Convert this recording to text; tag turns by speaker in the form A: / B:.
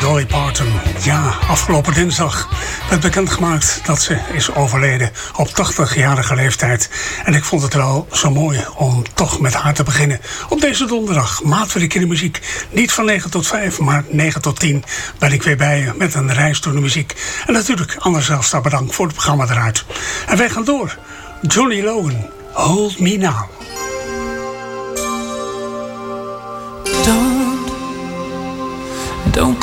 A: Dolly Parton. Ja, afgelopen dinsdag werd bekendgemaakt dat ze is overleden op 80-jarige leeftijd. En ik vond het wel zo mooi om toch met haar te beginnen. Op deze donderdag, Maatwerk in de muziek. Niet van 9 tot 5, maar 9 tot 10 ben ik weer bij je met een reis door de muziek. En natuurlijk Anders Zelstra bedankt voor het programma eruit. En wij gaan door. Johnny Logan, Hold Me Now.
B: Don't